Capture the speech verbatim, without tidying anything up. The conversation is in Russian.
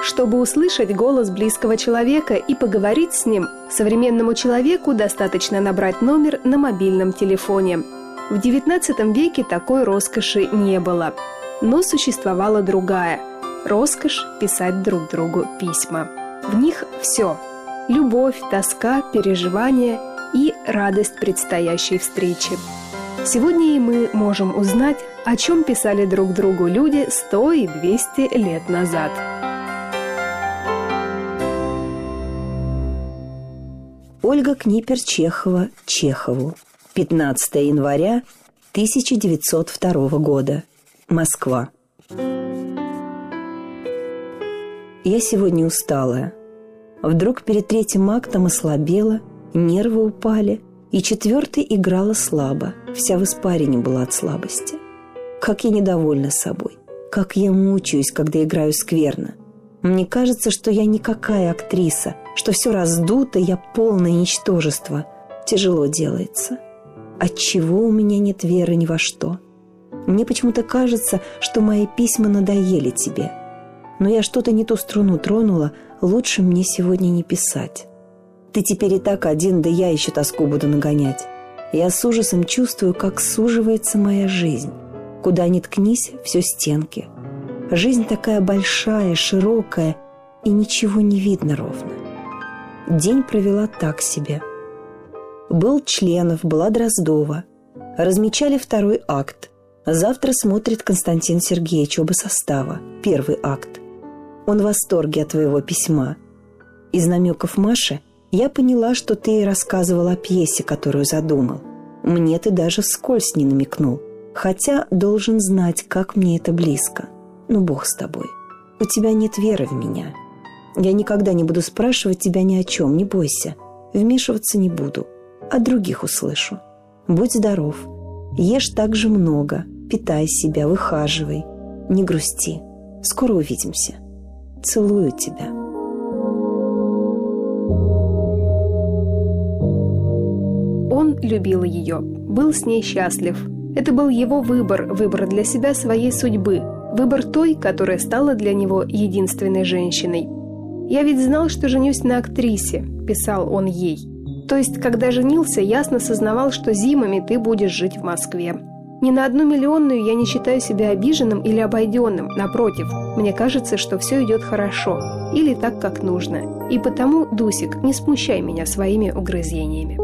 Чтобы услышать голос близкого человека и поговорить с ним, современному человеку достаточно набрать номер на мобильном телефоне. В девятнадцатом веке такой роскоши не было. Но существовала другая – роскошь писать друг другу письма. В них все – любовь, тоска, переживания и радость предстоящей встречи. Сегодня и мы можем узнать, о чем писали друг другу люди сто и двести лет назад. Ольга Книпер-Чехова Чехову. пятнадцатого января тысяча девятьсот второго года. Москва. Я сегодня усталая. Вдруг перед третьим актом ослабела, нервы упали, и четвертый играла слабо, вся в испарине была от слабости. Как я недовольна собой, как я мучаюсь, когда играю скверно. Мне кажется, что я никакая актриса, что все раздуто, я полное ничтожество. Тяжело делается. Отчего у меня нет веры ни во что? Мне почему-то кажется, что мои письма надоели тебе. Но я что-то не ту струну тронула, лучше мне сегодня не писать. Ты теперь и так один, да я еще тоску буду нагонять. Я с ужасом чувствую, как суживается моя жизнь. Куда ни ткнись, все стенки. Жизнь такая большая, широкая, и ничего не видно ровно. День провела так себе. Был Членов, была Дроздова. Размечали второй акт. Завтра смотрит Константин Сергеевич оба состава. Первый акт. Он в восторге от твоего письма. Из намеков Маши я поняла, что ты ей рассказывал о пьесе, которую задумал. Мне ты даже вскользь не намекнул. Хотя должен знать, как мне это близко. Ну, Бог с тобой. У тебя нет веры в меня. Я никогда не буду спрашивать тебя ни о чем, не бойся. Вмешиваться не буду. От других услышу. Будь здоров. Ешь так же много. Питай себя, выхаживай. Не грусти. Скоро увидимся. Целую тебя. Он любил ее, был с ней счастлив. Это был его выбор, выбор для себя своей судьбы. Выбор той, которая стала для него единственной женщиной. «Я ведь знал, что женюсь на актрисе», – писал он ей. То есть, когда женился, ясно сознавал, что зимами ты будешь жить в Москве. Ни на одну миллионную я не считаю себя обиженным или обойденным. Напротив, мне кажется, что все идет хорошо. Или так, как нужно. И потому, Дусик, не смущай меня своими угрызениями.